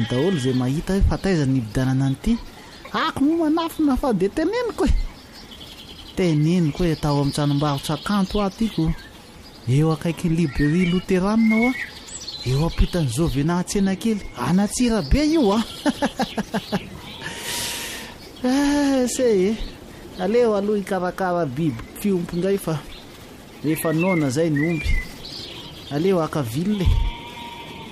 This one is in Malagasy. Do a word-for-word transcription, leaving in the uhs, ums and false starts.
ny daholo zay mahita hoe fataiza ny vidanana an'ity ako moa manafina fa de teneniko e teneniko hoe atao amin'ny tranombarotra kanto atyko eo akaiky ny librairie luterana ao a eo ampitany zovena atsena kely anatsira be io a ah say e aleo aloha ikarakara biby fiompy indray fa rehefa nona zay ny omby aleo akaville